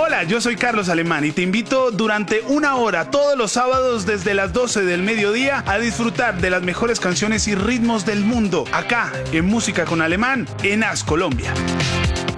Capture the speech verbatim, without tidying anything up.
Hola, yo soy Carlos Alemán y te invito durante una hora todos los sábados desde las doce del mediodía a disfrutar de las mejores canciones y ritmos del mundo, acá en Música con Alemán, en As Colombia.